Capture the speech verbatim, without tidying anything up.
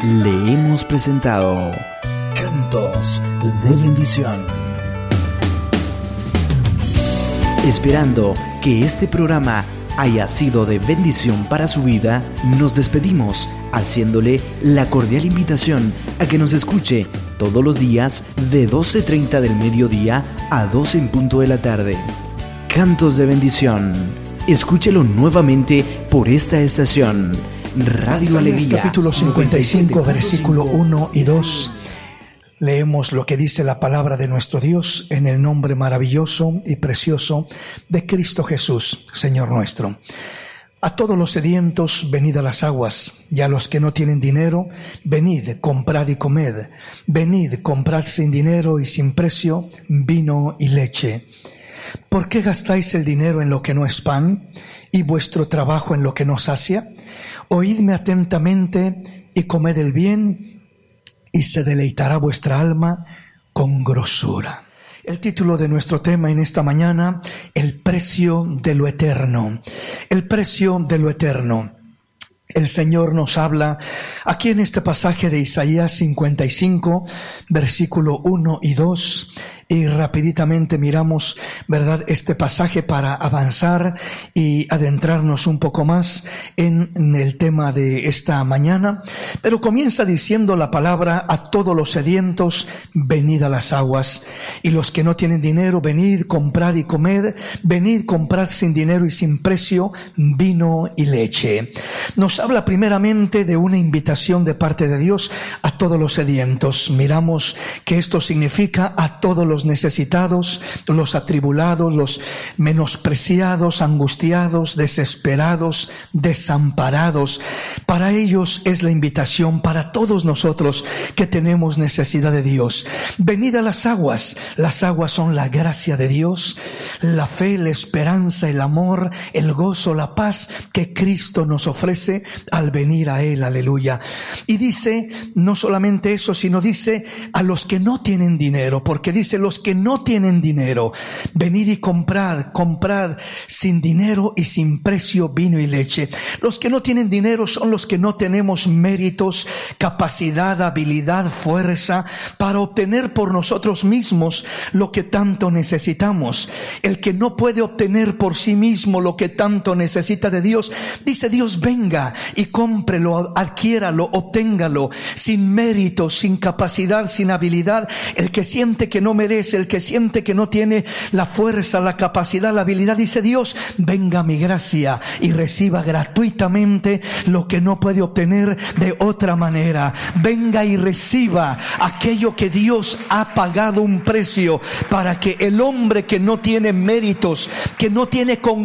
le hemos presentado Cantos de Bendición. Esperando que este programa haya sido de bendición para su vida, nos despedimos haciéndole la cordial invitación a que nos escuche todos los días de doce treinta del mediodía a doce en punto de la tarde. Cantos de Bendición. Escúchelo nuevamente por esta estación, Radio Alegría. Capítulo cincuenta y cinco, versículo uno y dos. Leemos lo que dice la palabra de nuestro Dios en el nombre maravilloso y precioso de Cristo Jesús, Señor nuestro. A todos los sedientos, venid a las aguas, y a los que no tienen dinero, venid, comprad y comed. Venid, comprad sin dinero y sin precio vino y leche. ¿Por qué gastáis el dinero en lo que no es pan, y vuestro trabajo en lo que no sacia? Oídme atentamente y comed el bien, y se deleitará vuestra alma con grosura. El título de nuestro tema en esta mañana: el precio de lo eterno. El precio de lo eterno. El Señor nos habla aquí en este pasaje de Isaías cincuenta y cinco, versículo uno y dos. Y rapiditamente miramos, ¿verdad?, este pasaje para avanzar y adentrarnos un poco más en, en el tema de esta mañana. Pero comienza diciendo la palabra: a todos los sedientos, venid a las aguas. Y los que no tienen dinero, venid, comprad y comed. Venid, comprad sin dinero y sin precio vino y leche. Nos habla primeramente de una invitación de parte de Dios a todos los sedientos. Miramos que esto significa a todos los necesitados, los atribulados, los menospreciados, angustiados, desesperados, desamparados. Para ellos es la invitación, para todos nosotros que tenemos necesidad de Dios. Venid a las aguas. Las aguas son la gracia de Dios, la fe, la esperanza, el amor, el gozo, la paz que Cristo nos ofrece al venir a Él. Aleluya. Y dice, no solamente eso, sino dice a los que no tienen dinero, porque dice los que no tienen dinero, venid y comprad, comprad sin dinero y sin precio vino y leche. Los que no tienen dinero son los que no tenemos méritos, capacidad, habilidad, fuerza para obtener por nosotros mismos lo que tanto necesitamos. El que no puede obtener por sí mismo lo que tanto necesita de Dios, dice Dios: venga y cómprelo, adquiéralo, obténgalo, sin mérito, sin capacidad, sin habilidad. El que siente que no merece, el que siente que no tiene la fuerza, la capacidad, la habilidad, dice Dios: venga mi gracia y reciba gratuitamente lo que no puede obtener de otra manera. Venga y reciba aquello que Dios ha pagado un precio para que el hombre que no tiene méritos, que no tiene con